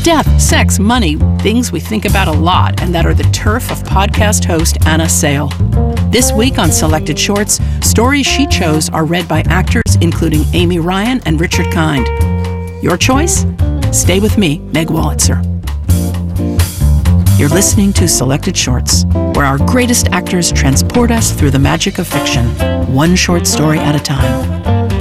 Death, sex, money, things we think about a lot and that are the turf of podcast host Anna Sale. This week on Selected Shorts, stories she chose are read by actors including Amy Ryan and Richard Kind. Your choice? Stay with me, Meg Wolitzer. You're listening to Selected Shorts, where our greatest actors transport us through the magic of fiction, one short story at a time.